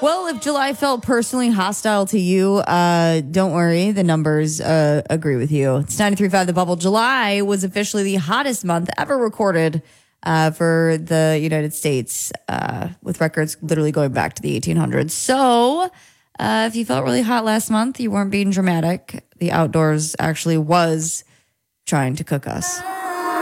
Well, if July felt personally hostile to you, don't worry. The numbers agree with you. It's 93.5 The Bubble. July was officially the hottest month ever recorded for the United States, with records literally going back to the 1800s. So if you felt really hot last month, you weren't being dramatic. The outdoors actually was trying to cook us.